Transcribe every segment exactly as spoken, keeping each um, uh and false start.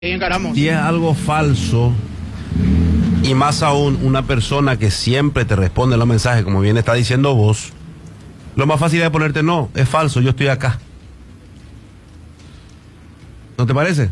Y encaramos. Si es algo falso, y más aún una persona que siempre te responde los mensajes, como bien está diciendo vos, lo más fácil es ponerte no, es falso, yo estoy acá. ¿No te parece?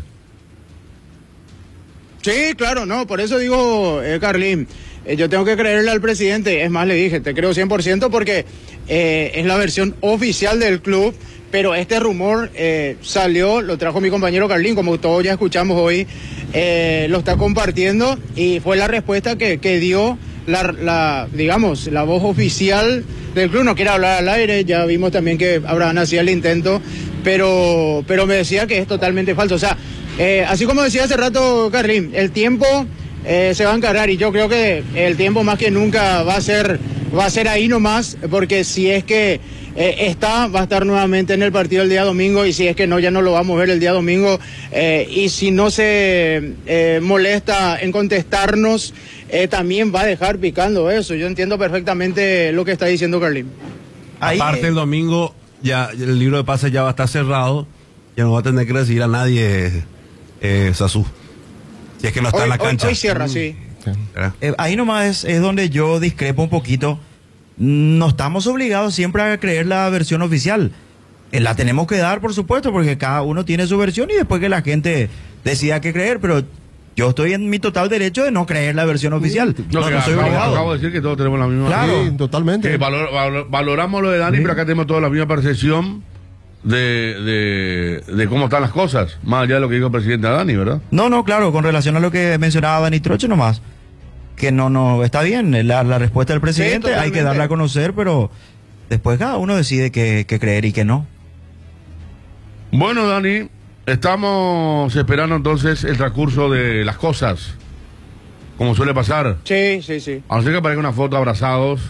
Sí, claro, no, por eso digo, eh, Carlín, eh, yo tengo que creerle al presidente, es más, le dije, te creo cien por ciento porque eh, es la versión oficial del club, pero este rumor eh, salió, lo trajo mi compañero Carlín, como todos ya escuchamos hoy, eh, lo está compartiendo y fue la respuesta que, que dio la, la, digamos, la voz oficial del club. No quiere hablar al aire, ya vimos también que Abraham hacía el intento, pero, pero me decía que es totalmente falso. O sea, eh, así como decía hace rato Carlín, el tiempo eh, se va a encargar y yo creo que el tiempo más que nunca va a ser, va a ser ahí nomás, porque si es que Eh, está, va a estar nuevamente en el partido el día domingo y si es que no, ya no lo vamos a ver el día domingo eh, y si no se eh, molesta en contestarnos, eh, también va a dejar picando eso. Yo entiendo perfectamente lo que está diciendo Carlín. Ahí, Aparte el domingo ya el libro de pases ya va a estar cerrado, ya no va a tener que recibir a nadie eh, Sasú, si es que no está hoy, en la cancha. Hoy, hoy cierra, mm. sí. sí. Eh, ahí nomás es, es donde yo discrepo un poquito. No estamos obligados siempre a creer la versión oficial. Eh, la tenemos que dar, por supuesto, porque cada uno tiene su versión y después que la gente decida qué creer, pero yo estoy en mi total derecho de no creer la versión oficial. No, no, no soy acabo, obligado. Acabo de decir que todos tenemos la misma. Claro, sí, totalmente. Que valor, valor, valoramos lo de Dani, sí, pero acá tenemos toda la misma percepción de, de, de cómo están las cosas, más allá de lo que dijo el presidente Dani, ¿verdad? No, no, claro, con relación a lo que mencionaba Dani Troche nomás. Que no, no, está bien, la, la respuesta del presidente sí, hay que darla a conocer, pero después cada uno decide qué, qué creer y qué no. Bueno, Dani, estamos esperando entonces el transcurso de las cosas, como suele pasar. Sí, sí, sí. A no ser que aparezca una foto abrazados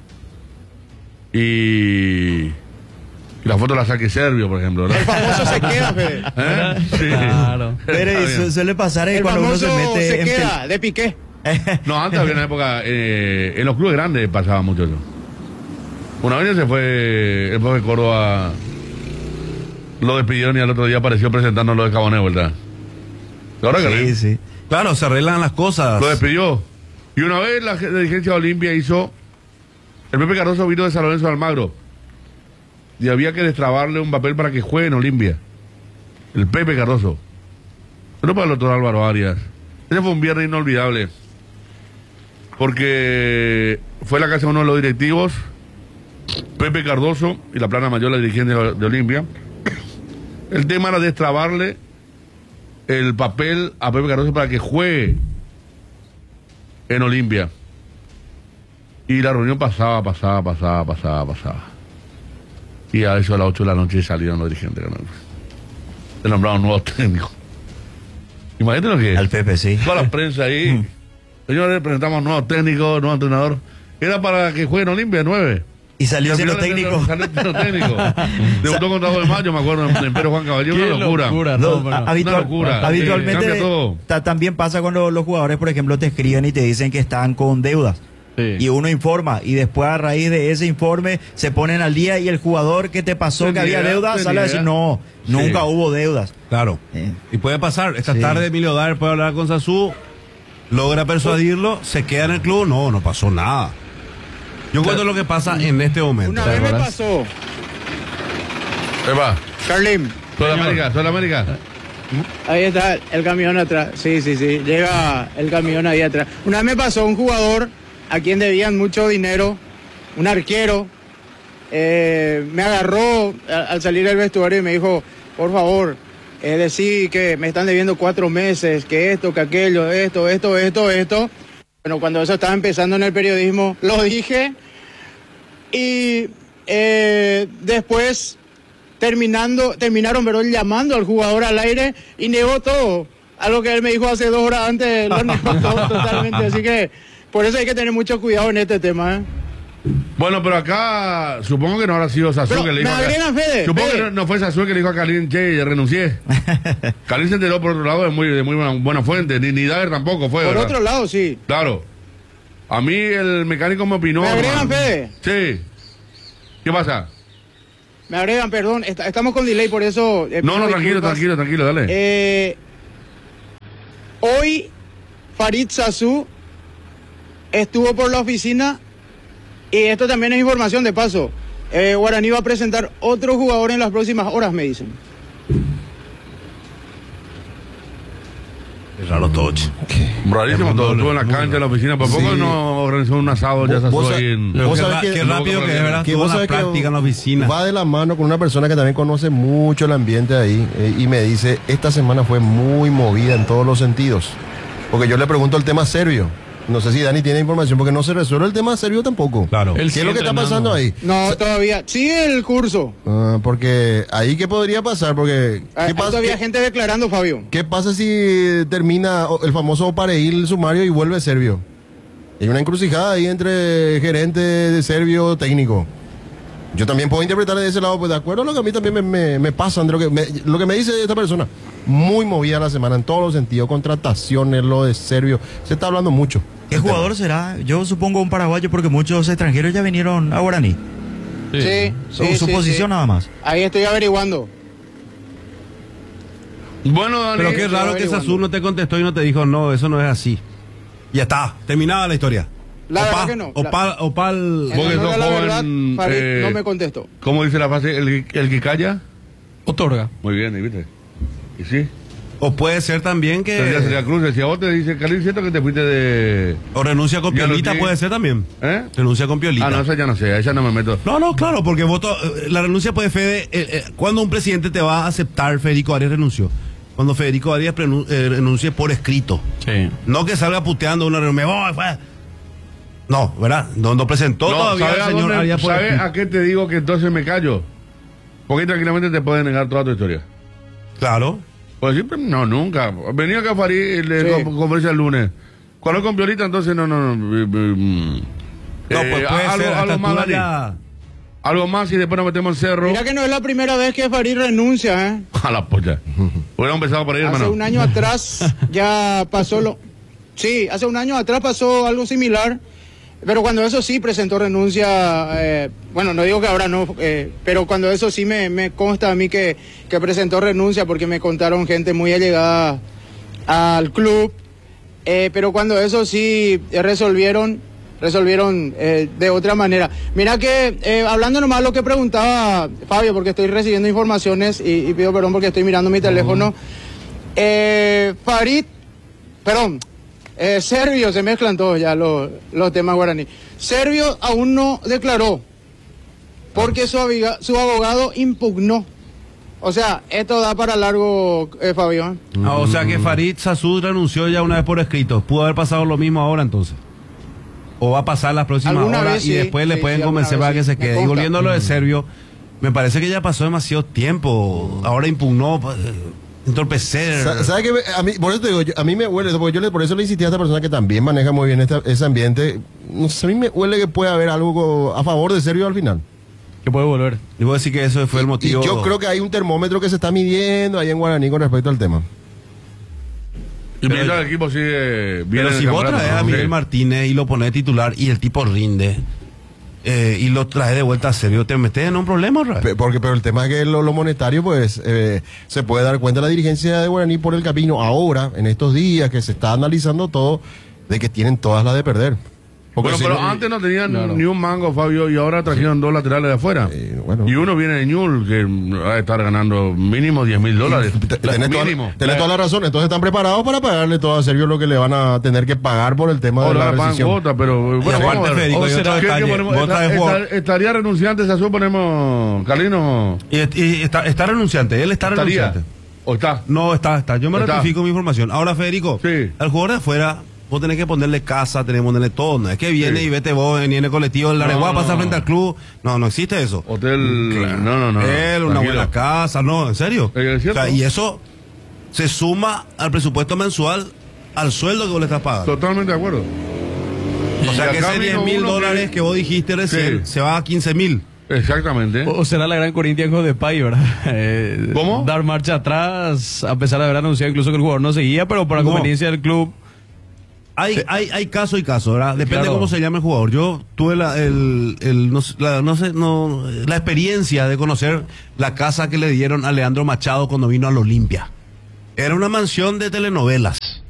y, y la foto la saque Servio, por ejemplo, ¿verdad? El famoso se queda, Fede. ¿Eh? Sí. Claro. Pero su, suele pasar el cuando uno se mete se en queda, de Piqué. No, antes había una época, eh, en los clubes grandes pasaba mucho eso. Una vez se fue el profe Córdoba, lo despidieron y al otro día apareció presentando lo de Caboneo, ¿verdad? ¿Ahora sí, sí. Claro, se arreglan las cosas. Lo despidió. Y una vez la dirigencia de Olimpia hizo, el Pepe Cardoso vino de San Lorenzo de Almagro y había que destrabarle un papel para que juegue en Olimpia. El Pepe Cardoso. No para el doctor Álvaro Arias. Ese fue un viernes inolvidable. Porque fue la casa de uno de los directivos, Pepe Cardoso, y la plana mayor, la dirigente de Olimpia. El tema era destrabarle el papel a Pepe Cardoso para que juegue en Olimpia. Y la reunión pasaba, pasaba, pasaba, pasaba, pasaba. Y a eso a las ocho de la noche salieron los dirigentes. Se nombraron nuevos técnicos. Imagínate lo que es. Al Pepe, sí. Toda la prensa ahí. Señores, presentamos nuevos técnicos, nuevo entrenador. Era para que juegue en Olimpia, nueve. Y salió siendo técnico. Salió siendo técnico. Debutó contra dos de mayo, me acuerdo, en Pedro Juan Caballero. Una locura. locura, no, no, habitual, una locura. Habitualmente sí, ta, también pasa cuando los jugadores, por ejemplo, te escriben y te dicen que están con deudas. Sí. Y uno informa, y después a raíz de ese informe se ponen al día y el jugador que te pasó tenía, que había deudas sale a decir, no, sí, nunca hubo deudas. Claro. Eh. Y puede pasar. Esta sí. tarde Emilio Dar puede hablar con Sasú, logra persuadirlo, se queda en el club, no, no pasó nada. Yo cuento lo que pasa en este momento. Una vez me pasó. ¿Qué va? Carlín. Sudamérica, Sudamérica. Ahí está el camión atrás. Sí, sí, sí. Llega el camión ahí atrás. Una vez me pasó un jugador a quien debían mucho dinero, un arquero, eh, me agarró al, al salir del vestuario y me dijo, por favor, es decir que me están debiendo cuatro meses, que esto, que aquello, esto, esto, esto, esto. Bueno, cuando eso estaba empezando en el periodismo, lo dije y eh, después terminando, terminaron pero, llamando al jugador al aire y negó todo. Algo que él me dijo hace dos horas antes, lo negó todo totalmente. Así que por eso hay que tener mucho cuidado en este tema, ¿eh? Bueno, pero acá supongo que no habrá sido Sasú que le dijo. Me agregan, Fede, supongo Fede. que no, no fue Sasú que le dijo a Carlín, che, renuncié. Carlín se enteró por otro lado de muy, de muy buena, buena fuente, ni, ni Dager tampoco fue. Por ¿verdad? otro lado, sí. Claro. A mí el mecánico me opinó. ¿Me agregan, Fede? Sí. ¿Qué pasa? Me agregan, perdón, est estamos con delay, por eso... Eh, no, no, tranquilo, tranquilo, tranquilo, dale. Eh... Hoy Farid Sasú estuvo por la oficina y esto también es información de paso. Eh, Guaraní va a presentar otro jugador en las próximas horas, me dicen. Es raro todo, che. Rarísimo todo. Estuvo en la Muy cancha, en la raro. oficina. ¿Por poco Sí. no organizó un asado? Ya se Vos- vos asó sa- ahí en... Pero Vos qué, sabés ra- que- qué rápido que es, ¿verdad? que Tuvo vos una sabés que práctica en la oficina. Va de la mano con una persona que también conoce mucho el ambiente ahí eh, y me dice, esta semana fue muy movida en todos los sentidos. Porque yo le pregunto el tema serbio. No sé si Dani tiene información porque no se resuelve el tema serbio tampoco. Claro. ¿Qué Él es lo sigue que está entrenando. pasando ahí? No, todavía. Sigue el curso. Ah, porque ahí qué podría pasar, porque Hay, ¿qué hay pasa, todavía qué- gente declarando, Fabio. qué pasa si termina o- el famoso Opareil sumario y vuelve serbio? Hay una encrucijada ahí entre gerente de serbio técnico. Yo también puedo interpretar de ese lado, pues de acuerdo a lo que a mí también me, me, me pasa, de lo que me, lo que me dice esta persona. Muy movida la semana en todos los sentidos, contrataciones, lo de serbio. Se está hablando mucho. ¿Qué del jugador será? Yo supongo un paraguayo porque muchos extranjeros ya vinieron a Guaraní. Sí, sí, Su, sí, su sí. posición nada más. Ahí estoy averiguando. Bueno, Dani. Pero qué estoy raro que averiguando. Sasú no te contestó y no te dijo, no, eso no es así. Ya está, terminada la historia. La Opal, verdad que no. Opal, Opal, En Vos que honor sos a la joven, verdad, Farid eh, no me contestó. ¿Cómo dice la frase? El, el que calla. Otorga. Muy bien, ¿y ¿viste? Y sí. o puede ser también Sería, sería que... Cruz. Decía, vos te dice, Carlín, siento que te fuiste de... O renuncia con Ya lo Piolita, tiene. puede ser también. ¿Eh? Renuncia con Piolita. Ah, no, esa ya no sé, a esa no me meto. No, no, claro, porque voto, eh, la renuncia puede Fede, eh, eh, cuando un presidente te va a aceptar, Federico Arias renunció. Cuando Federico Arias prenu- eh, renuncie por escrito. Sí. No que salga puteando una reunión. Me voy, fue. No, ¿verdad? No, no presentó No, todavía ¿sabes el a, señor dónde- Arias por ¿sabes escrito. a qué te digo que entonces me callo? Porque ahí tranquilamente te pueden negar toda tu historia. Claro. Pues siempre, no, nunca. Venía acá a Farid, le Sí. con- conferencia el lunes. Cuando con Piolita, entonces no, no, no. eh, eh, mm. No, Eh, pues puede algo, ser, a algo esta más, altura Dani. ya... Algo más y después nos metemos en cerro. Mira que no es la primera vez que Farid renuncia, ¿eh? A la polla. Hubiéramos empezado por ahí, Hace hermano. un año atrás ya pasó lo... Sí, hace un año atrás pasó algo similar, pero cuando eso sí presentó renuncia, eh, bueno, no digo que ahora no, eh, pero cuando eso sí me, me consta a mí que, que presentó renuncia porque me contaron gente muy allegada al club, eh, pero cuando eso sí eh, resolvieron, resolvieron eh, de otra manera. Mira que, eh, hablando nomás lo que preguntaba Fabio, porque estoy recibiendo informaciones y, y pido perdón porque estoy mirando mi teléfono, eh, Farid, perdón, eh, Servio, se mezclan todos ya los, los temas guaraní. Servio aún no declaró porque su, abiga- su abogado impugnó. O sea, esto da para largo, eh, Fabio. ¿eh? Ah, o sea que Farid Sasud renunció ya una vez por escrito. Pudo haber pasado lo mismo ahora entonces. O va a pasar las próximas Alguna horas vez y sí, después le sí, pueden sí, alguna convencer vez para que sí. se Me quede. Y consta. volviendo a lo de Servio, me parece que ya pasó demasiado tiempo. Ahora impugnó, pues, eh, entorpecer. Sa- ¿Sabe qué? A mí, por eso te digo, yo- a mí me huele, porque yo le, por eso le insistí a esta persona que también maneja muy bien esta- ese ambiente. No sé, a mí me huele que puede haber algo co- a favor de Servio al final. Que puede volver. Y voy a decir que eso fue el Y motivo. yo creo que hay un termómetro que se está midiendo ahí en Guaraní con respecto al tema. Y Pero- mientras el equipo sigue bien. Pero en el si vos campeonato, traes a ¿no? Miguel Sí. Martínez y lo pones titular y el tipo rinde eh, y lo traes de vuelta a Servio, te metes en un problema, Rafa. Pe- Porque, pero el tema es que lo, lo monetario, pues, eh, se puede dar cuenta la dirigencia de Guaraní por el camino ahora, en estos días que se está analizando todo, de que tienen todas las de perder. Porque Bueno, si pero no- antes no tenían Claro. ni un mango, Fabio, y ahora trajeron dos laterales de afuera. Eh, bueno. Y uno viene de Ñul, que va a estar ganando mínimo diez mil dólares. Te- Tenés, toda, Mínimo. tenés toda la razón, entonces están preparados para pagarle todo a Servio lo que le van a tener que pagar por el tema de Ahora la la pagan rescisión. cuota, pero bueno, aparte, vamos a ver. Federico, O hay será otro ¿Qué- qué detalle. ponemos? Vos Esta- traes jugador- esta- estaría renunciante, Sasú, ponemos Carlino. Y, y está, está renunciante, él está Estaría. renunciante. ¿O está? No, está, está. Yo me Está. ratifico mi información. Ahora, Federico, Sí. al jugador de afuera, vos tenés que ponerle casa, tenés que ponerle todo. No es que viene Sí. y vete vos, viene el colectivo, el Areguá, No, pasa no. frente al club. No, no existe eso. Hotel. No, no, no. Él, una Tranquilo. buena casa, no, en serio. Eh, es cierto. O sea, y eso se suma al presupuesto mensual, al sueldo que vos le estás pagando. Totalmente de acuerdo. O sea Y que acá ese vino diez mil uno dólares que- que vos dijiste recién Sí. se va a quince mil. Exactamente. O, o será la gran Corinthians de Pay, ¿verdad? Eh, ¿Cómo? Dar marcha atrás, a pesar de haber anunciado incluso que el jugador no seguía, pero por la No. conveniencia del club. Hay, hay, hay caso y caso, ¿verdad? Depende Claro. de cómo se llame el jugador. Yo tuve la, el, el, no, sé, la, no sé, no, la experiencia de conocer la casa que le dieron a Leandro Machado cuando vino al Olimpia. Era una mansión de telenovelas. Sí.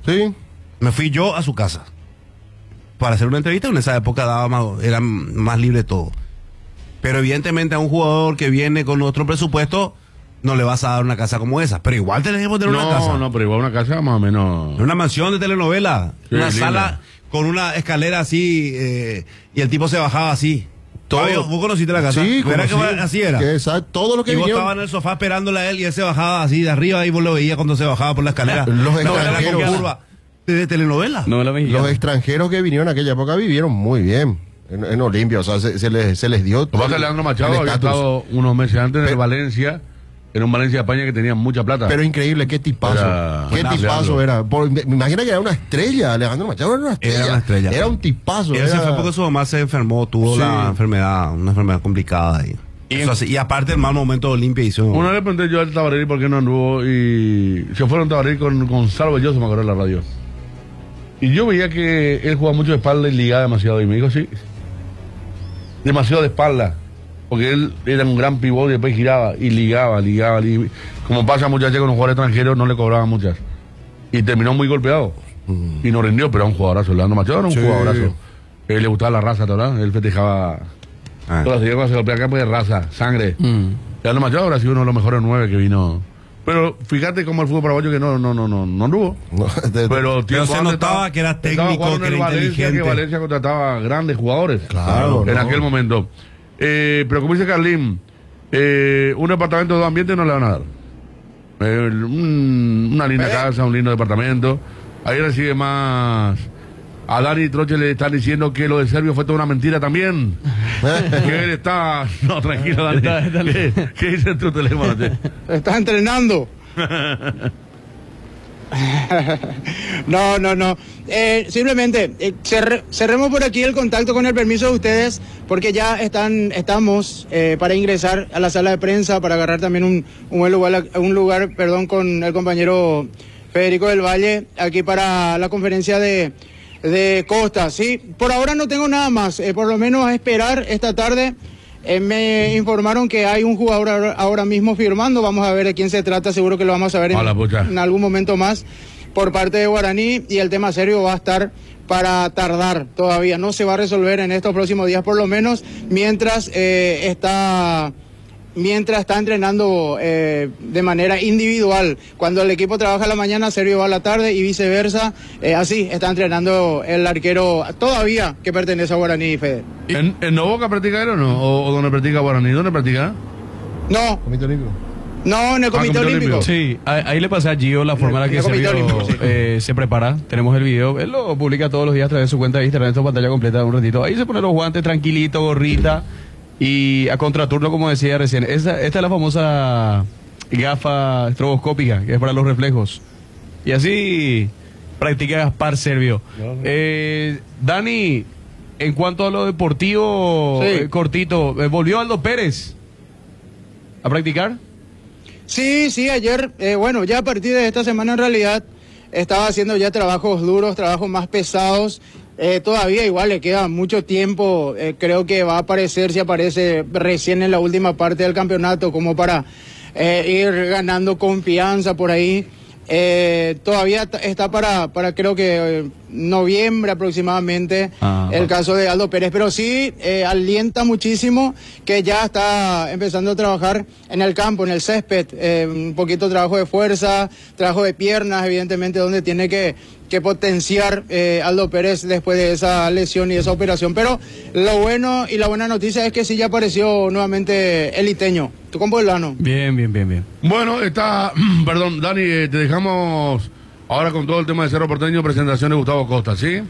Sí. Me fui yo a su casa para hacer una entrevista. En esa época daba más, era más libre todo. Pero evidentemente a un jugador que viene con otro presupuesto no le vas a dar una casa como esa. Pero igual tenés que tener no, una casa. No, no, pero igual una casa más o menos. Una mansión de telenovela. Sí, una linda. sala con una escalera así eh, y el tipo se bajaba así. Todo. Fabio, ¿vos conociste la casa? Sí, ¿Verdad que conocí. así era? Que esa- todo lo que Y vos vinieron- estabas en el sofá esperándole a él y él se bajaba así de arriba y vos lo veías cuando se bajaba por la escalera. Los No, era la extranjeros. curva de, de telenovela. No la mexicana. Los extranjeros que vinieron en aquella época vivieron muy bien en, en Olimpia, o sea, se, se les, se les dio Lo que pasa es que Leandro Machado el había estatus. estado unos meses antes en Pero- Valencia, en un Valencia de España que tenía mucha plata. Pero increíble, qué tipazo. Era- Qué Buenazo, tipazo Leandro. era. Por- me me imagino que era una estrella. Alejandro Machado era una estrella. Era una estrella. Era un tipazo. Él se era- fue porque su mamá se enfermó, tuvo Sí. la enfermedad, una enfermedad complicada. Y, eso así. Y aparte el mal momento de Olimpia hizo. Una vez le pregunté yo al Tabarelli por qué no anduvo y se fueron a Tabarelli con Gonzalo Belloso, me acuerdo en la radio. Y yo veía que él jugaba mucho de espalda y ligaba demasiado. Y me dijo, sí, demasiado de espalda. Porque él era un gran pivot y después giraba y ligaba, ligaba, ligaba. Como pasa muchas veces con los jugadores extranjeros, no le cobraban muchas. Y terminó muy golpeado. Y no rindió, pero era un jugadorazo. Leandro Machado era un Sí. jugadorazo. Él le gustaba la raza, ¿verdad? Él festejaba Ah. todas las días cuando se golpea acá, pues de raza, sangre. Leandro Machado habrá sido uno de los mejores nueve que vino. Pero fíjate cómo el fútbol paraguayo que no, no, no, no, no anduvo. No, de- de- Pero, Pero tiempo se antes notaba estaba- que era estaba técnico, jugando que en era Valencia, inteligente. que Valencia contrataba grandes jugadores. Claro, En ¿no? aquel momento. Eh, pero como dice Carlín, eh, un departamento de dos ambientes no le van a dar. Eh, un- una linda casa, un lindo departamento. Ahí recibe más. A Dani Troche le están diciendo que lo de Servio fue toda una mentira también. Que él está. No, tranquilo, Dani. Está- está- ¿Qué, qué dice en tu teléfono? che? Estás entrenando. No, no, no. Eh, simplemente eh, cerre- cerremos por aquí el contacto con el permiso de ustedes, porque ya están, estamos eh, para ingresar a la sala de prensa para agarrar también un, un buen lugar, un lugar, perdón, con el compañero Federico del Valle aquí para la conferencia de, de Costa. Sí, por ahora no tengo nada más. Eh, por lo menos a esperar esta tarde. Eh, me informaron que hay un jugador ahora, ahora mismo firmando. Vamos a ver de quién se trata. Seguro que lo vamos a ver A la pucha. en, en algún momento más por parte de Guaraní. Y el tema serio va a estar para tardar todavía. No se va a resolver en estos próximos días, por lo menos mientras eh, está mientras está entrenando eh, de manera individual. Cuando el equipo trabaja a la mañana, Sergio va a la tarde y viceversa. Eh, así está entrenando el arquero todavía que pertenece a Guaraní, Fede. ¿En, en Novoca practica él o no? ¿O, o dónde practica Guaraní? ¿Dónde practica? No, Comité Olímpico. no en el Comité Comité Olímpico. Olímpico. Sí, ahí, ahí le pasé a Gio la forma en la En que el Comité Sergio, Olímpico, sí. eh, se prepara. Tenemos el video. Él lo publica todos los días a través de su cuenta de Instagram. Esto pantalla completa de un ratito. Ahí se pone los guantes tranquilito, gorrita. Y a contraturno, como decía recién. Esta, esta es la famosa gafa estroboscópica, que es para los reflejos. Y así practica Gaspar Servio. Eh, Dani, en cuanto a lo deportivo, Sí. eh, cortito, eh, ¿volvió Aldo Pérez a practicar? Sí, sí, ayer, eh, bueno, ya a partir de esta semana en realidad estaba haciendo ya trabajos duros, trabajos más pesados. Eh, todavía igual le queda mucho tiempo, eh, creo que va a aparecer, si aparece recién en la última parte del campeonato, como para eh, ir ganando confianza por ahí. Eh, todavía t- está para, para creo que eh, noviembre aproximadamente Ah, el va. caso de Aldo Pérez, pero sí eh, alienta muchísimo que ya está empezando a trabajar en el campo, en el césped, eh, un poquito de trabajo de fuerza, trabajo de piernas, evidentemente donde tiene que, que potenciar eh, Aldo Pérez después de esa lesión y esa operación, pero lo bueno y la buena noticia es que sí ya apareció nuevamente el iteño, tu combo Lano. Bien, bien, bien, bien. Bueno, está. Perdón, Dani, eh, te dejamos ahora con todo el tema de Cerro Porteño, presentación de Gustavo Costa, ¿sí?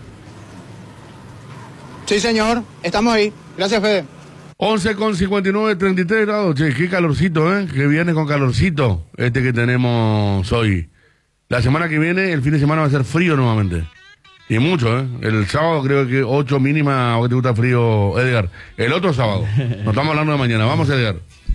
Sí señor, estamos ahí, gracias Fede. once con cincuenta y nueve, treinta y tres grados. Che, qué calorcito, ¿eh? Que viene con calorcito este que tenemos hoy. La semana que viene, el fin de semana va a ser frío nuevamente. Y mucho, ¿eh? El sábado creo que ocho mínima, ¿o que te gusta frío, Edgar? El otro sábado. No estamos hablando de mañana. Vamos, Edgar.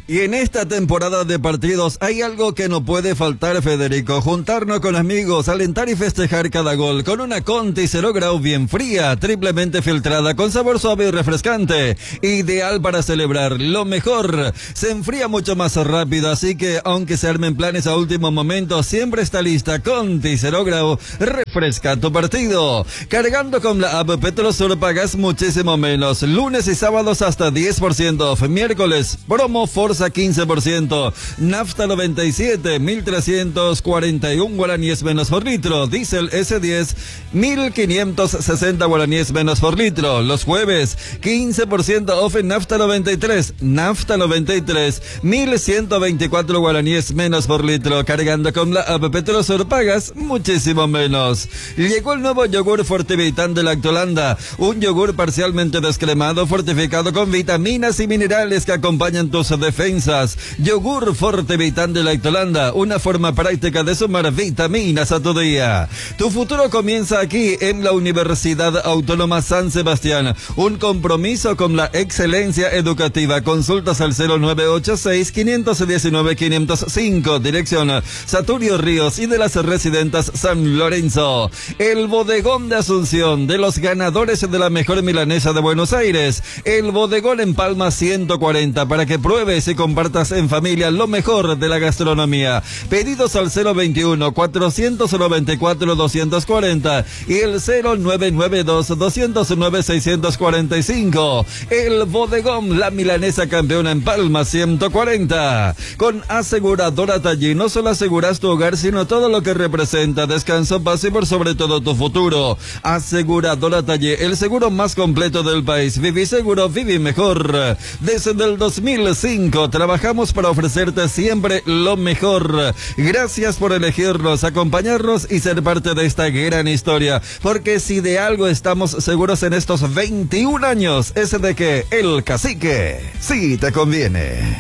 Y en esta temporada de partidos hay algo que no puede faltar, Federico. Juntarnos con amigos, alentar y festejar cada gol con una Conti cero grau bien fría, triplemente filtrada, con sabor suave y refrescante. Ideal para celebrar. Lo mejor, se enfría mucho más rápido, así que aunque se armen planes a último momento, siempre está lista Conti cero grau. Refresca tu partido. Cargando con la app Petrosur pagas muchísimo menos. Lunes y sábados hasta diez por ciento off. Miércoles, promo Forza quince por ciento. Nafta noventa y siete, mil trescientos cuarenta y uno guaraníes menos por litro. Diesel ese diez, mil quinientos sesenta guaraníes menos por litro. Los jueves, quince por ciento off en Nafta noventa y tres. Nafta noventa y tres, mil ciento veinticuatro guaraníes menos por litro. Cargando con la app Petrosur pagas muchísimo menos. Llegó el nuevo yogur Fortivitan de Lactolanda. Un yogur parcialmente descremado, fortificado con vitaminas y minerales que acompañan tus defensas. Yogur Fortivitan de Lactolanda, una forma práctica de sumar vitaminas a tu día. Tu futuro comienza aquí en la Universidad Autónoma San Sebastián. Un compromiso con la excelencia educativa. Consultas al cero nueve ocho seis, cinco uno nueve, cinco cero cinco. Dirección Saturio Ríos y de las Residentas San Lorenzo. El bodegón de Asunción, de los ganadores de la mejor milanesa de Buenos Aires. El bodegón en Palma ciento cuarenta, para que pruebes y compartas en familia lo mejor de la gastronomía. Pedidos al cero veintiuno, cuatrocientos noventa y cuatro, doscientos cuarenta y el cero nueve nueve dos, doscientos nueve, seiscientos cuarenta y cinco. El bodegón, la milanesa campeona en Palma ciento cuarenta. Con Aseguradora Tallí no solo aseguras tu hogar, sino todo lo que representa descanso, paz y por sobre todo tu futuro. Aseguradora Tallí, el seguro más completo del país. Viví seguro, viví mejor. Desde el dos mil cinco trabajamos para ofrecerte siempre lo mejor. Gracias por elegirnos, acompañarnos y ser parte de esta gran historia. Porque si de algo estamos seguros en estos veintiún años, es de que el cacique sí te conviene.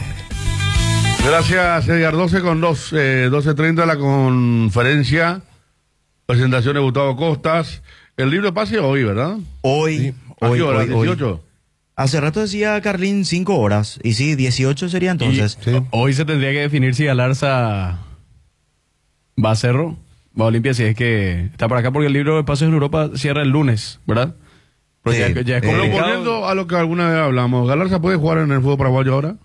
Gracias, Edgar. doce con dos, eh, doce treinta la conferencia. Presentación de Gustavo Costas. El libro pase hoy, ¿verdad? Hoy, Sí. ¿A hoy, qué hora? hoy, hoy. ¿dieciocho? Hace rato decía Carlín cinco horas. Y sí, dieciocho sería entonces. Y hoy se tendría que definir si Galarza va a Cerro, va a Olimpia, si es que está por acá, porque el libro de Pasos en Europa cierra el lunes, ¿verdad? Pero Sí, ya, ya es eh, Pero complicado. volviendo a lo que alguna vez hablamos, ¿Galarza puede jugar en el fútbol paraguayo ahora?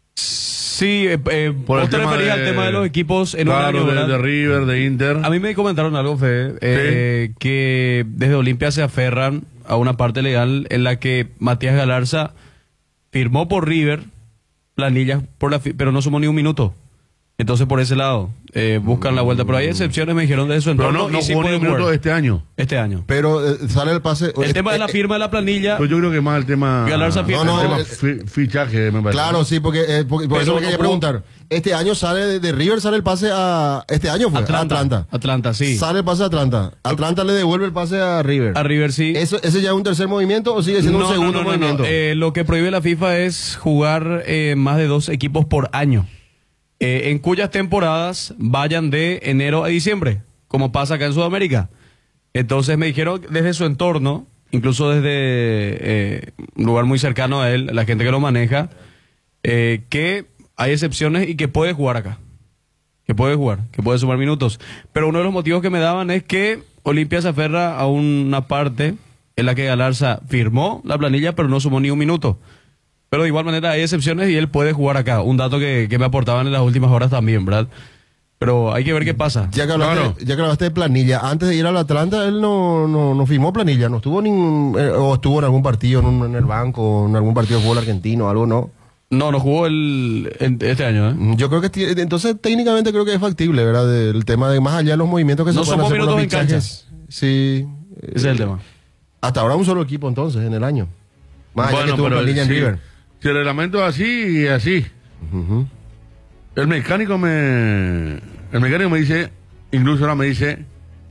Sí, eh, eh, Por el vos te tema referías de- al tema de los equipos en Claro, un año, de, ¿verdad? de River, de Inter. A mí me comentaron algo, Fede, eh, que desde Olimpia se aferran a una parte legal en la que Matías Galarza firmó por River, planillas por la, fi- pero no sumó ni un minuto. Entonces, por ese lado, eh, buscan la vuelta. Pero hay excepciones, me dijeron, de su Pero entorno. no, no y sí jugó ni pueden un minuto jugar este año. este año. Pero eh, sale el pase. El eh, tema de la eh, firma de la planilla, Pues yo creo que más el tema. Galarza firma. No, no, el tema eh, fi- fichaje, me parece. Claro, sí, porque, eh, porque- por Pero eso me no quería jugó- preguntar. Este año sale de, de River, sale el pase a. Este año fue Atlanta. a Atlanta. Atlanta, sí. Sale el pase a Atlanta. Atlanta le devuelve el pase a River. A River, sí. ¿Eso, ¿Ese ya es un tercer movimiento o sigue siendo No, un segundo no, no, no, movimiento? no. Eh, lo que prohíbe la FIFA es jugar eh, más de dos equipos por año, eh, en cuyas temporadas vayan de enero a diciembre, como pasa acá en Sudamérica. Entonces me dijeron desde su entorno, incluso desde eh, un lugar muy cercano a él, la gente que lo maneja, eh, que hay excepciones y que puede jugar acá. Que puede jugar, que puede sumar minutos. Pero uno de los motivos que me daban es que Olimpia se aferra a una parte en la que Galarza firmó la planilla, pero no sumó ni un minuto. Pero de igual manera hay excepciones y él puede jugar acá. Un dato que, que me aportaban en las últimas horas también, ¿verdad? Pero hay que ver qué pasa. Ya que, hablaste, Claro. ya que hablaste de planilla, antes de ir al Atlanta, él no, no, no firmó planilla, no estuvo ningún, eh, o estuvo en algún partido, en, un- en el banco, en algún partido de fútbol argentino, algo, ¿no? No, no jugó el, en- este año, ¿eh? Yo creo que ti- entonces técnicamente creo que es factible, ¿verdad? El tema de más allá de los movimientos que No se pueden somos hacer con los minutos en fichajes. Sí. Ese es el tema. Hasta ahora un solo equipo entonces en el año. Más allá que tuvo pero planilla en si, River. si el reglamento es así y así. Ujú. El mecánico me. El mecánico me dice, incluso ahora me dice.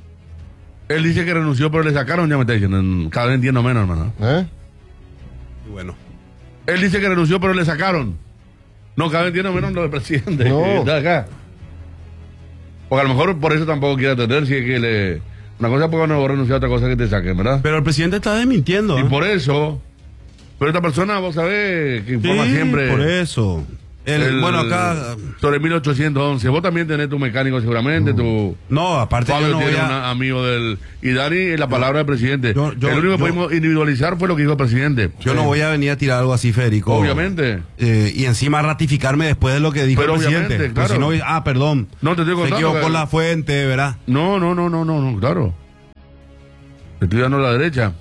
Él dice que renunció, pero le sacaron, ya me está diciendo. Cada vez entiendo menos, hermano. ¿Eh? Bueno. Él dice que renunció, pero le sacaron. No, cada vez entiendo menos lo del presidente. No. que está acá. Porque a lo mejor por eso tampoco quiere atender, si es que le. Una cosa porque no renunciar a otra cosa que te saquen, ¿verdad? Pero el presidente está desmintiendo. Y ¿eh? por eso. Pero esta persona, vos sabés, que informa Sí, siempre. por eso. El, El- bueno, acá. Sobre mil ochocientos once. Vos también tenés tu mecánico seguramente, tu... No, aparte Fabio yo no voy tiene a. un amigo del... Y Dani, es la palabra del presidente. yo- yo- el único que yo- pudimos individualizar fue lo que dijo el presidente. Yo no voy a venir a tirar algo así, Federico. Obviamente. Eh, y encima ratificarme después de lo que dijo Pero el presidente. obviamente, Pues claro. si no, ah, perdón. No, te estoy Se contando equivocó que- la fuente, ¿verdad? No, no, no, no, no, no, claro. Te estoy dando a la derecha.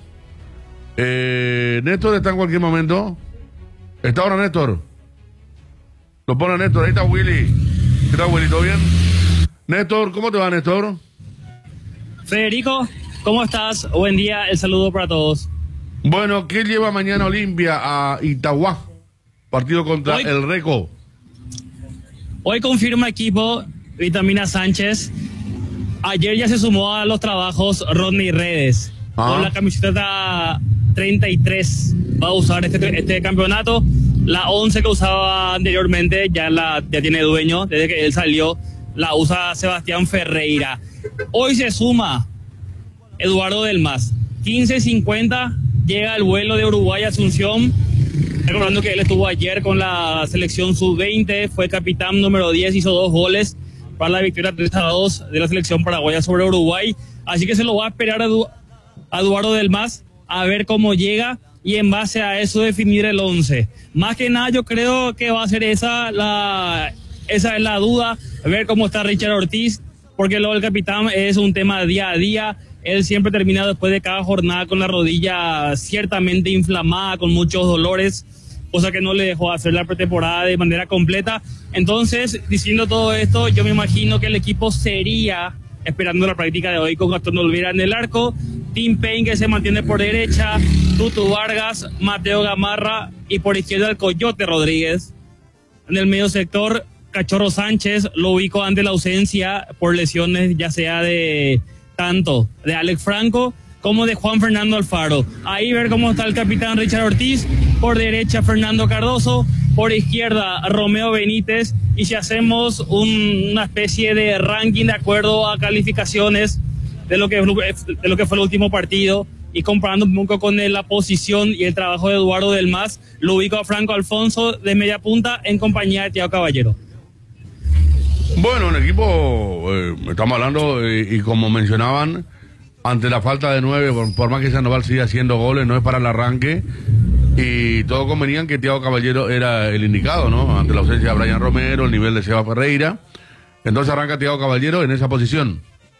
Eh, Néstor está en cualquier momento. ¿Está ahora Néstor? Lo pone Néstor, ahí está Willy. ¿Qué está Willy? ¿Todo bien? Néstor, ¿cómo te va, Néstor? Federico, ¿cómo estás? Buen día, el saludo para todos. Bueno, ¿qué lleva mañana Olimpia a Itagua? Partido contra Hoy- el Reco. Hoy confirma equipo Vitamina Sánchez. Ayer ya se sumó a los trabajos Rodney Redes. Ah. Con la camiseta treinta y tres va a usar este, este campeonato. La once que usaba anteriormente ya, la, ya tiene dueño. Desde que él salió la usa Sebastián Ferreira. Hoy se suma Eduardo Del Mas. quince cincuenta llega el vuelo de Uruguay a Asunción. Recordando que él estuvo ayer con la selección sub veinte, fue capitán número diez, hizo dos goles para la victoria tres a dos de la selección paraguaya sobre Uruguay. Así que se lo va a esperar a, Edu- a Eduardo Del Mas a ver cómo llega y en base a eso definir el once. Más que nada yo creo que va a ser esa la, esa es la duda, ver cómo está Richard Ortiz, porque lo del capitán es un tema día a día. Él siempre termina después de cada jornada con la rodilla ciertamente inflamada, con muchos dolores, cosa que no le dejó hacer la pretemporada de manera completa. Entonces, diciendo todo esto, yo me imagino que el equipo sería, esperando la práctica de hoy con Gastón Olvera en el arco, Tim Payne que se mantiene por derecha, Tutu Vargas, Mateo Gamarra y por izquierda el Coyote Rodríguez. En el medio sector, Cachorro Sánchez lo ubico ante la ausencia por lesiones, ya sea de tanto de Alex Franco como de Juan Fernando Alfaro. Ahí ver cómo está el capitán Richard Ortiz, por derecha Fernando Cardoso, por izquierda Romeo Benítez, y si hacemos un- una especie de ranking de acuerdo a calificaciones de lo que, de lo que fue el último partido y comparando un poco con la posición y el trabajo de Eduardo Del Mas, lo ubico a Franco Alfonso de media punta en compañía de Thiago Caballero. Bueno, un equipo, eh, estamos hablando, eh, y como mencionaban, ante la falta de nueve, por, por más que Sandoval siga haciendo goles, no es para el arranque, y todos convenían que Thiago Caballero era el indicado, ¿no? Ante la ausencia de Brian Romero, el nivel de Seba Ferreira, entonces arranca Thiago Caballero en esa posición.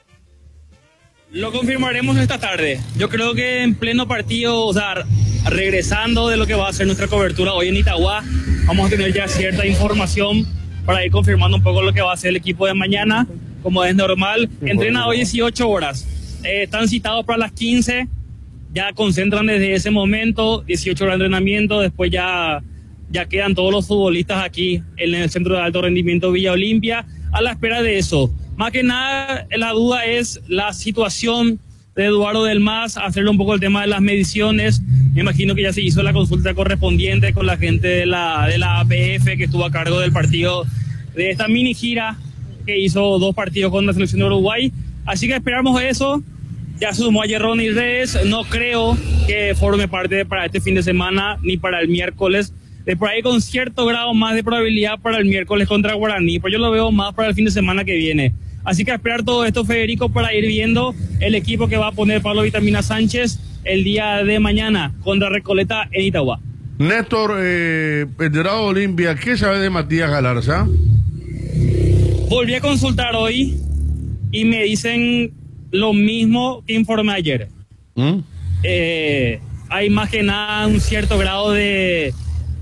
Lo confirmaremos esta tarde. Yo creo que en pleno partido, o sea, regresando de lo que va a ser nuestra cobertura hoy en Itagua, vamos a tener ya cierta información para ir confirmando un poco lo que va a ser el equipo de mañana, como es normal. Entrena hoy dieciocho horas. Eh, están citados para las quince, ya concentran desde ese momento, dieciocho horas de entrenamiento, después ya, ya quedan todos los futbolistas aquí en el Centro de Alto Rendimiento Villa Olimpia, a la espera de eso. Más que nada, la duda es la situación de Eduardo Del Mas, hacerle un poco el tema de las mediciones. Me imagino que ya se hizo la consulta correspondiente con la gente de la, de la A P F que estuvo a cargo del partido, de esta mini gira que hizo dos partidos con la selección de Uruguay. Así que esperamos eso. Ya se sumó ayer Ronnie Redes. No creo que forme parte para este fin de semana ni para el miércoles. De por ahí con cierto grado más de probabilidad para el miércoles contra Guaraní, pero yo lo veo más para el fin de semana que viene. Así que a esperar todo esto, Federico, para ir viendo el equipo que va a poner Pablo Vitamina Sánchez el día de mañana contra Recoleta en Itagua. Néstor, eh, el Dorado Olimpia, ¿qué sabe de Matías Galarza? Volví a consultar hoy y me dicen lo mismo que informé ayer. ¿Mm? Eh, hay más que nada un cierto grado de...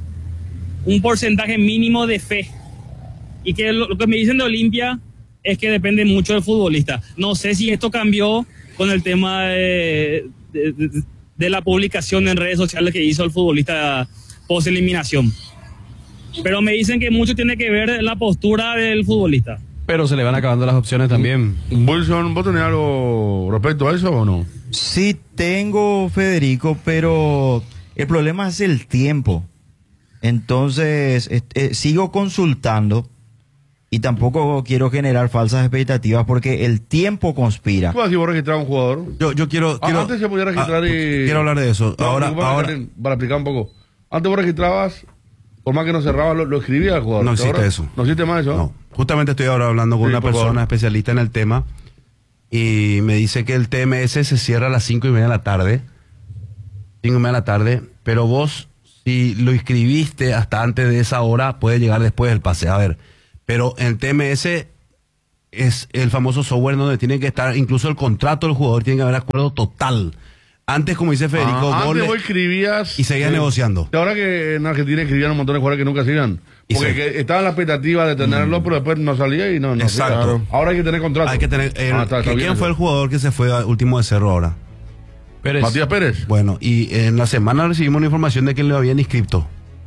un porcentaje mínimo de fe. Y que lo, lo que me dicen de Olimpia es que depende mucho del futbolista. No sé si esto cambió con el tema de, de, de, de la publicación en redes sociales que hizo el futbolista post eliminación. Pero me dicen que mucho tiene que ver la postura del futbolista. Pero se le van acabando las opciones también. Wilson, ¿vos tenés algo respecto a eso o no? Sí tengo, Federico, pero el problema es el tiempo. Entonces, eh, eh, sigo consultando y tampoco quiero generar falsas expectativas porque el tiempo conspira. ¿Puedo decir vos registrar a un jugador? Yo, yo quiero, Ah, quiero. antes se podía registrar ah, y... Quiero hablar de eso. No, ahora, digo, para, ahora. para explicar un poco. Antes vos registrabas por más que no cerraba, lo, lo escribía el jugador. No existe ¿Ahora? eso. No existe más eso. No. Justamente estoy ahora hablando con Sí, una por persona favor. especialista en el tema y me dice que el T M S se cierra a las cinco y media de la tarde. Cinco y media de la tarde, pero vos, si lo inscribiste hasta antes de esa hora, puede llegar después del pase. A ver, pero en el T M S es el famoso software donde tiene que estar, incluso el contrato del jugador tiene que haber acuerdo total. Antes, como dice Federico, Ah, vos antes le- vos escribías y seguías eh, negociando. Ahora que en Argentina escribían un montón de jugadores que nunca sigan. Y Porque sí. que estaba en la expectativa de tenerlo, pero después no salía y no. no Exacto. Claro. Ahora hay que tener contrato. Hay que tener. eh, Ah, está- está ¿Quién bien fue eso. el jugador que se fue al último de Cerro ahora? Pérez. Matías Pérez. Bueno, y en la semana recibimos una información de que lo habían inscrito.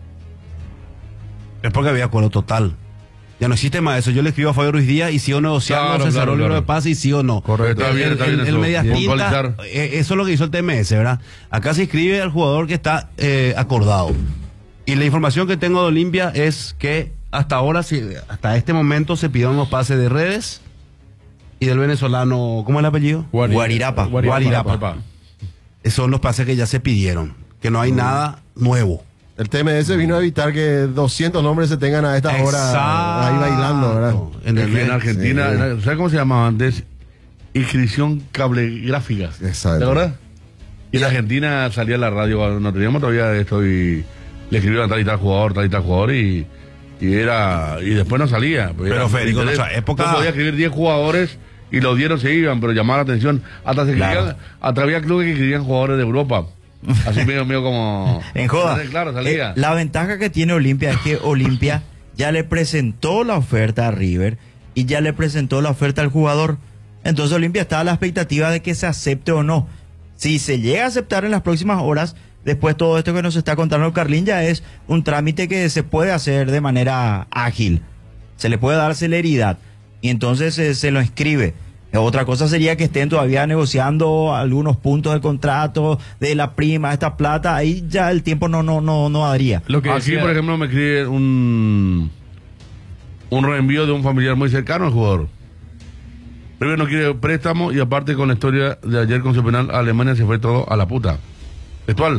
Es porque había acuerdo total. Ya no existe más eso. Yo le escribo a Fabio Ruiz Díaz y sigo negociando, Claro, se cerró claro, el libro claro. de pase y sí o no. Correcto. Está bien, El- está bien el- eso. el medias tintas, Puntualizar. eh, eso es lo que hizo el T M S, ¿verdad? Acá se inscribe al jugador que está eh, acordado. Y la información que tengo de Olimpia es que hasta ahora, sí, hasta este momento, se pidieron los pases de Redes y del venezolano, ¿cómo es el apellido? Guari- Guarirapa. Guarirapa. Papá. Esos son los pases que ya se pidieron, que no hay nada nuevo. El T M S vino a evitar que doscientos nombres se tengan a esta hora ahí bailando, ¿verdad? En, el, En, en Argentina, Sí. era- ¿sabes cómo se llamaba antes? Inscripción cablegráfica. Exacto. ¿De verdad? Y en Argentina salía a la radio, no teníamos todavía esto y le escribían tal y tal jugador, tal y tal jugador y, y era y después no salía. Pues Pero, era- Federico, en interés. esa época- Yo podía escribir diez jugadores y los diez no se iban, pero llamaba la atención. Hasta se Claro. escribían, hasta había clubes que escribían jugadores de Europa. Así medio, medio como... En joda. Claro, salía. Eh, la ventaja que tiene Olimpia es que Olimpia ya le presentó la oferta a River y ya le presentó la oferta al jugador. Entonces Olimpia está a la expectativa de que se acepte o no. Si se llega a aceptar en las próximas horas, después todo esto que nos está contando Carlín ya es un trámite que se puede hacer de manera ágil. Se le puede dar celeridad y entonces eh, se lo inscribe. Otra cosa sería que estén todavía negociando algunos puntos del contrato, de la prima, esta plata, ahí ya el tiempo no no no no daría. Lo que Aquí, decía- por ejemplo, me escribe un, un reenvío de un familiar muy cercano al jugador. Primero no quiere préstamo y aparte con la historia de ayer con su penal, Alemania se fue todo a la puta. Textual.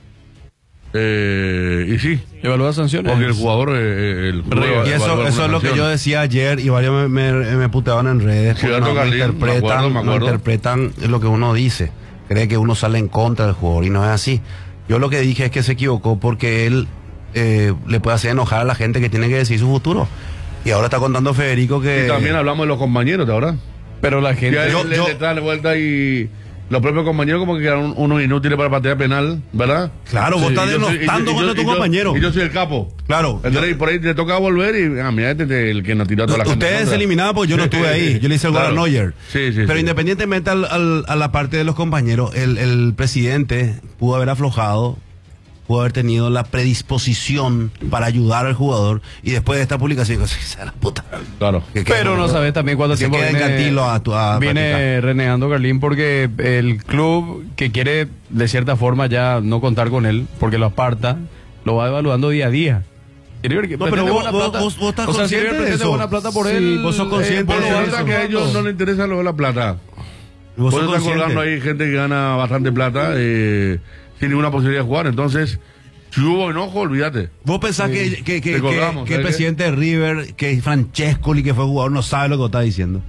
Eh, y sí, Evalúa sanciones. porque el jugador... eh, el jugador Y eso, evalúa eso es alguna lo que sanción. yo decía ayer y varios me, me, me puteaban en redes. Sí, porque Alberto no, no Carlín, me interpretan, acuerdo, me no acuerdo. interpretan lo que uno dice. Cree que uno sale en contra del jugador y no es así. Yo lo que dije es que se equivocó porque él eh, le puede hacer enojar a la gente que tiene que decir su futuro. Y ahora está contando Federico que... Y también hablamos de los compañeros de ahora. Pero la Que gente... a él yo- le, yo- le dan vuelta y los propios compañeros como que quedaron unos inútiles para patear penal, ¿verdad? Claro, vos estás y yo soy- denostando y yo- contra y tu yo- compañero. Y yo soy el capo. Claro. Entonces, y por ahí te toca volver y, ah, mira, este es el que nos tiró a toda la gente. Ustedes contra. se eliminaban porque yo no estuve ahí. Yo le hice el gol Claro. a Neuer. Sí, sí, Pero sí. independientemente al- al- a la parte de los compañeros, el, el presidente pudo haber aflojado, pudo haber tenido la predisposición para ayudar al jugador y después de esta publicación, digo, "Sí, sea la puta". Claro. Que queda- Pero no sabes también cuánto se tiempo queda en viene, Cantilo a tu- a viene practicar. renegando Carlín porque el club que quiere de cierta forma ya no contar con él porque lo aparta, lo va evaluando día a día. Y River que No, pero pretende vos- buena vos- plata. vos- vos estás o sea, si consciente River de pretende eso. buena plata por Sí, él. vos sos consciente por Pero de lo la eso. verdad que a ellos no les interesa lo de la plata. Vos Vos sos estás consciente. colgando ahí gente que gana bastante plata eh, sin ninguna posibilidad de jugar. Entonces, si hubo enojo, olvídate. Vos pensás que, que, que, Te colgamos, que- que el ¿sabes qué? presidente de River, que Francescoli, que fue jugador, no sabe lo que vos estás diciendo.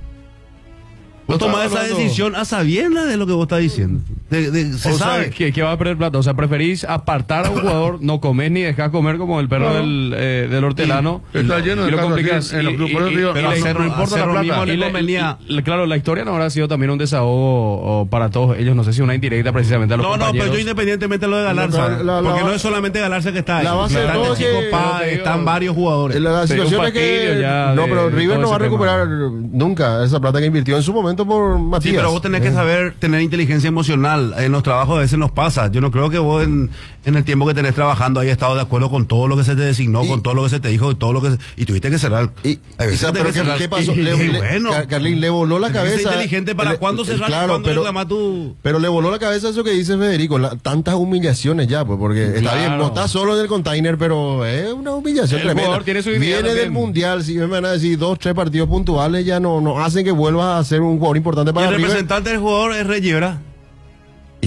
Vos Vos tomás estás esa hablando- decisión a sabiendas de lo que vos estás diciendo. De- de- se O sea, sabe. que, que va a perder plata. O sea, preferís apartar a un jugador, no comer ni dejar comer como el perro Claro. del, eh, del hortelano. Está lleno de y lo casos así complicás. en- en los Y- clubes. y- Por eso digo, y- y no la- sé, no importa la Cerro plata. mismo le Y la- convenía. y- y- claro, la historia no habrá sido también un desahogo o para todos ellos, no sé si una indirecta precisamente a los No, no, compañeros. pero yo independientemente de lo de Galarza, La- la- porque la- no es solamente Galarza que está ahí. la base de Está todo el es Chico que- Pa, pero te están digo- varios jugadores. La Sí, situación un es que fastidio ya no, de- pero de River todo no va a ese tema. recuperar nunca esa plata que invirtió en su momento por Matías. Sí, pero vos tenés que saber tener inteligencia emocional. En los trabajos a veces nos pasa. Yo no creo que vos en, en el tiempo que tenés trabajando hayas estado de acuerdo con todo lo que se te designó, Y- con todo lo que se te dijo, y todo lo que se- y tuviste que cerrar. Y, Hay veces y sabe, que pero tenés que ¿qué, cerrar. qué pasó? Y- Le, y le- bueno, Car- Carlín, le voló la tenés que ser cabeza. inteligente para Le- cuándo cerrar y claro, cuándo pero, reclamar tu... pero le voló la cabeza eso que dice Federico, la- tantas humillaciones ya, pues, porque está Claro. bien, no está solo en el container, pero es una humillación El tremenda. jugador tiene su idea Viene del también. mundial, si me van a decir dos, tres partidos puntuales, ya no, no hacen que vuelvas a ser un jugador importante Y para el River. representante del jugador es Reyebra. Y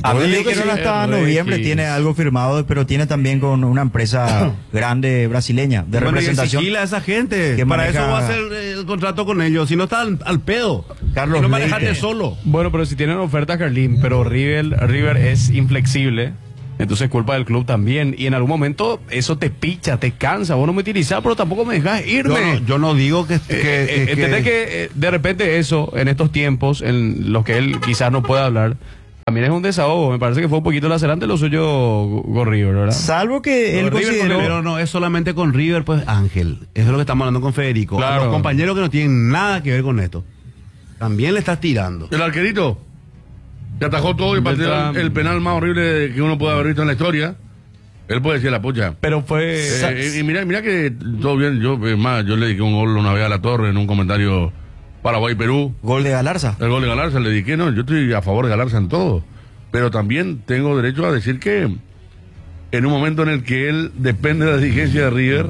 A mí le digo que dijeron sí. hasta El noviembre Regis. tiene algo firmado, pero tiene también con una empresa grande brasileña de Bueno, y representación. exigirle a esa gente. que Para maneja- eso va a hacer eh, el contrato con ellos. Si no está al, al pedo. Carlos Si no Leite. manejarte solo. Bueno, pero si tienen ofertas, Carlín, pero River, River es inflexible, entonces es culpa del club también. Y en algún momento eso te picha, te cansa. Vos no me utilizás, pero tampoco me dejás Yo irme. no, yo no digo que. que, Eh, que- eh, ¿Entendés que eh, de repente eso, en estos tiempos, en los que él quizás no pueda hablar, también es un desahogo? Me parece que fue un poquito lacerante lo suyo con River, ¿verdad? Salvo que él Con River, consideró... pero no es solamente con River, pues Ángel. Eso es lo que estamos hablando con Federico. Claro. Los compañeros que no tienen nada que ver con esto. También le estás tirando. El arquerito que atajó todo y pateó Beltrán. el, el penal más horrible que uno puede haber visto en la historia. Él puede decir la pucha. Pero fue... Eh, y mira, mira que todo bien. Yo, es más, yo le dediqué un gol una vez a la Torre en un comentario Paraguay-Perú. Gol de Galarza. El gol de Galarza le dediqué, no, yo estoy a favor de Galarza en todo. Pero también tengo derecho a decir que en un momento en el que él depende de la dirigencia de River,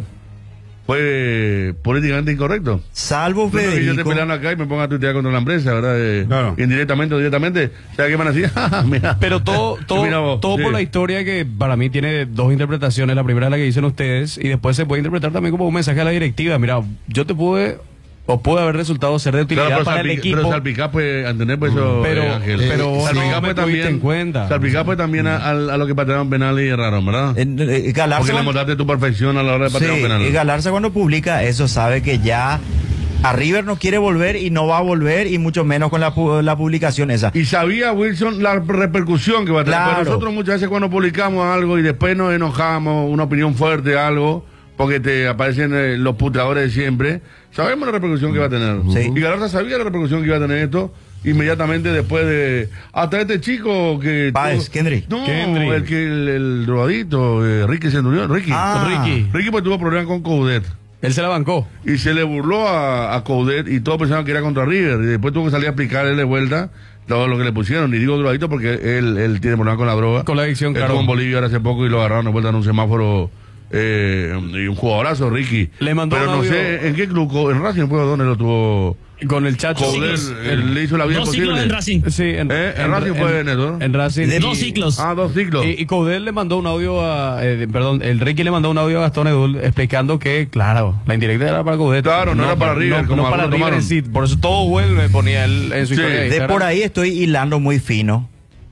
fue políticamente incorrecto. Salvo No es que yo esté Federico. peleando acá y me ponga a tuitear contra la empresa, ¿verdad? Eh, Claro. Indirectamente o directamente. ¿Sabes qué van a decir? Ah, mira. Pero todo, todo, Mira vos, todo sí. por la historia que para mí tiene dos interpretaciones. La primera es la que dicen ustedes y después se puede interpretar también como un mensaje a la directiva. Mira, yo te pude o puede haber resultado ser de utilidad Claro, pero, para el salpica- equipo. pero salpicar, pues, entender, pues eso, Pero- eh, Ángel. pero vos salpicar, no me pues, tuviste también, en cuenta. salpicar, pues, también a, a- a lo que patearon penal y erraron, ¿verdad? En- eh, Galarza Porque le cuando- mostraste tu perfección a la hora de sí, patear un penal. y Galarza cuando publica eso sabe que ya a River no quiere volver y no va a volver y mucho menos con la, pu- la publicación esa. Y sabía Wilson la repercusión que va a tener. Claro. Pero nosotros muchas veces cuando publicamos algo y después nos enojamos, una opinión fuerte, algo, porque te aparecen eh, los puteadores de siempre, sabemos la repercusión que va a tener. Sí. Y Galarza sabía la repercusión que iba a tener esto inmediatamente después de... Hasta este chico que... Páez, Kendry. No, Kendry. el que el, el drogadito, eh, Ricky Centurión, Ricky. Ah. Ricky. Ricky pues tuvo problemas con Coudet. Él se la bancó. Y se le burló a, a Coudet y todos pensaban que era contra River. Y después tuvo que salir a explicarle de vuelta todo lo que le pusieron. Y digo drogadito porque él, él tiene problemas con la droga. Con la adicción, Él claro. estuvo en Bolivia ahora hace poco y lo agarraron de vuelta en un semáforo. Eh, y un jugadorazo, Ricky. Le mandó Pero un no audio- sé en qué club, co- en Racing fue dónde lo tuvo. Con el Chacho. Coudet, ciclos. él le hizo la vida Dos ciclos imposible. en Racing. Sí, en, Eh, en Racing fue Neto. En Racing. De- Y- Dos ciclos. Ah, dos ciclos. Y, y Coudet le mandó un audio a. eh, perdón, el Ricky le mandó un audio a Gastón Edul explicando que, claro, la indirecta era para Coudet. Claro, no era para River, No, como no para algunos River en tomaron. sí. Por eso todo vuelve, ponía él en su Sí. historia. De De Instagram. por ahí estoy hilando muy fino,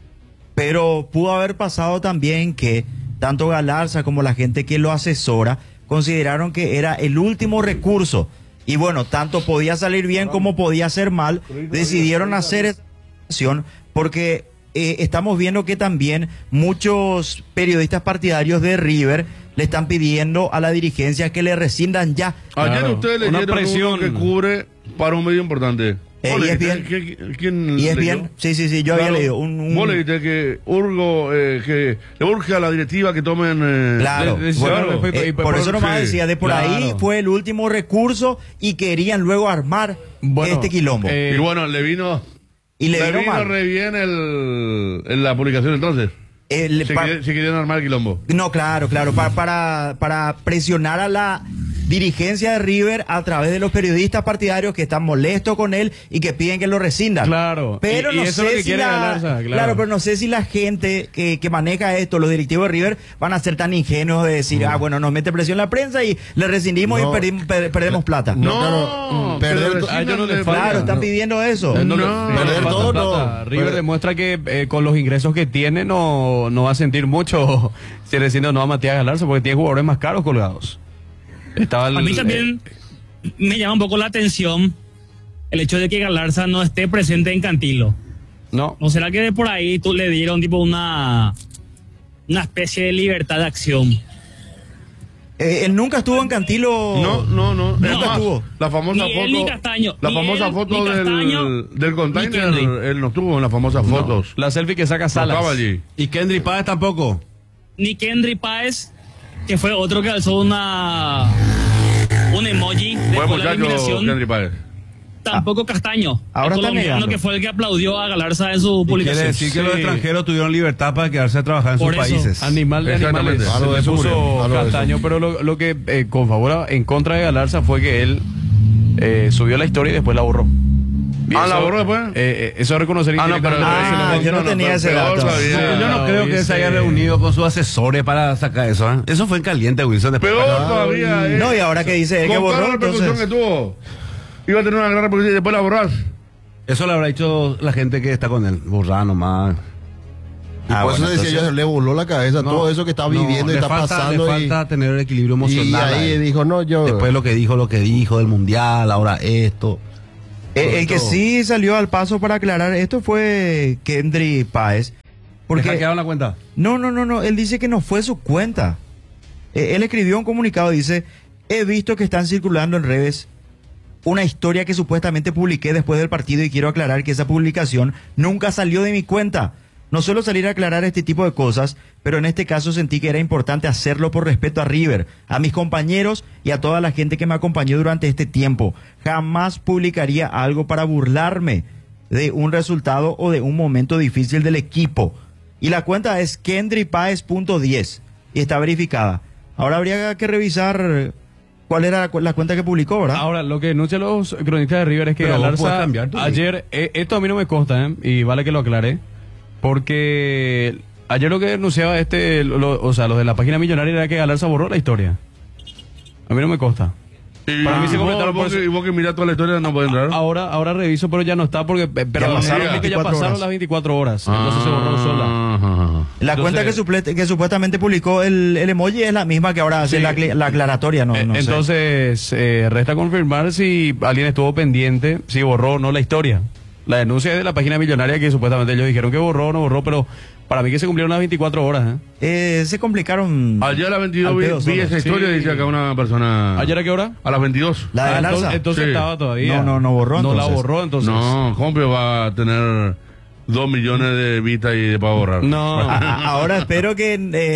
pero pudo haber pasado también que tanto Galarza como la gente que lo asesora consideraron que era el último recurso. Y bueno, tanto podía salir bien como podía ser mal, decidieron hacer esa acción porque eh, estamos viendo que también muchos periodistas partidarios de River le están pidiendo a la dirigencia que le rescindan ya. Ayer Claro, ustedes una leyeron presión. uno que cubre para un medio importante. Eh, ¿Vos y es leíste? bien. ¿Qué- qué- ¿Quién Y es leyó? bien, sí, sí, sí, yo había Claro. leído un... un- Vos leíste que urgo, eh, que le urge a la directiva que tomen... eh, Claro, de- de- bueno, claro, eh, y- y- por por- eso nomás sí, decía, de por claro. ahí fue el último recurso y querían luego armar Bueno, este quilombo. eh, y bueno, le vino... y le, vino vino mal. re bien el, en la publicación entonces. El- Se, pa- querían- se querían armar el quilombo. no, claro, claro, pa- para, para presionar a la dirigencia de River a través de los periodistas partidarios que están molestos con él y que piden que lo rescindan. Claro, Pero y- y no eso es lo sé que si quiere la, Galarza, claro. claro, pero no sé si la gente que, que maneja esto, los directivos de River, van a ser tan ingenuos de decir, ah, bueno, nos mete presión la prensa y le rescindimos No. y perdim- per- perdemos plata. No, No, claro, que perder le to- rescindan a ellos no les de- falta. Claro, están No. pidiendo eso. No, No, no, no, perder le falta todo, plata. no. River Pero- demuestra que eh, con los ingresos que tiene no, no va a sentir mucho si recién no a Matías Galarza porque tiene jugadores más caros colgados. Estaba el- A mí también me llama un poco la atención el hecho de que Galarza no esté presente en Cantilo. eh, no, ¿No será que de por ahí tú le dieron tipo una una especie de libertad de acción? Eh, él nunca estuvo en Cantilo. No, no, no. No. Es más, estuvo. la famosa Ni foto. él ni Castaño, La ni famosa él, foto ni Castaño, del, del ni container. Kendry. Él no estuvo en las famosas fotos. la selfie que saca No Salas. estaba allí. Y Kendry Páez tampoco. Ni Kendry Páez, que fue otro que alzó una un emoji Buen después de la muchacho, eliminación. Kendry Páez. Tampoco Castaño, Ahora el está colombiano negando. que fue el que aplaudió a Galarza en su Y quiere publicación. decir que Sí. los extranjeros tuvieron libertad para quedarse a trabajar en Por sus eso, países. Animal de Exactamente. animales. Algo Se de le eso puso murió, algo de eso. Castaño, pero lo, lo que eh, con favor en contra de Galarza fue que él eh, subió la historia y después la borró. Ah, ¿la borró después? Eh, eh, eso es reconocer Ah, no, pero- indirectamente. Ah, yo no tenía ese peor dato. todavía. Yo no creo que dice- se haya reunido con sus asesores para sacar eso. ¿eh? Eso fue en caliente, Wilson. Después Peor para- todavía. eh. No, y ahora que dice que Con toda borró, la repercusión entonces... que tuvo. Iba a tener una gran repercusión y después la borrás. Eso lo habrá hecho la gente que está con él. Borrar nomás. Y Ah, por eso bueno, decía entonces- yo, le voló la cabeza todo eso que está no, viviendo y le está falta, pasando. Le y, falta tener el equilibrio y emocional. ahí ahí. dijo, no, yo... Después lo que dijo, lo que dijo del mundial, ahora esto. El, el que sí salió al paso para aclarar esto fue Kendry Páez. ¿Porque Porque hackearon la cuenta? no, no, no, no, él dice que no fue su cuenta. Eh, él escribió un comunicado, dice, he visto que están circulando en redes una historia que supuestamente publiqué después del partido y quiero aclarar que esa publicación nunca salió de mi cuenta. No suelo salir a aclarar este tipo de cosas, pero en este caso sentí que era importante hacerlo por respeto a River, a mis compañeros y a toda la gente que me acompañó durante este tiempo. Jamás publicaría algo para burlarme de un resultado o de un momento difícil del equipo. Y la cuenta es kendry paez punto diez y está verificada. Ahora habría que revisar cuál era la, cu- la cuenta que publicó, ¿verdad? Ahora, lo que denuncian los cronistas de River es que Pero vos podés Galarza cambiar tu ayer, eh, esto a mí no me consta, ¿eh? Y vale que lo aclare, porque ayer lo que denunciaba este, lo- o sea, los de la página millonaria era que Galarza borró la historia. A mí no me consta. Y Para mí se vos- comentaron vos por que- eso. Y vos que mirás toda la historia no podés entrar. Ahora, ahora reviso, pero ya no está porque, eh, pero Ya la pasaron verdad es que ya veinticuatro pasaron horas. las veinticuatro horas, entonces se borró sola. Ajá. La Entonces- cuenta que, suple- que supuestamente publicó el, el emoji es la misma que ahora hace Sí. la, acla- la aclaratoria, ¿no? Eh, no sé. Entonces, eh, resta confirmar si alguien estuvo pendiente, si borró o no la historia. La denuncia es de la página millonaria que supuestamente ellos dijeron que borró o no borró, pero para mí que se cumplieron las veinticuatro horas. ¿eh? Eh, se complicaron. Ayer a las veintidós al vi, pedo vi solo. esa historia Sí. y dice acá una persona. ¿Ayer a qué hora? A las veintidós. La de Ah, Galarza. entonces, entonces Sí. estaba todavía. No, no, no borró, No la entonces. borró entonces. No, Compio va a tener dos millones de vistas y de para borrar. No. A- a- ahora espero que. eh,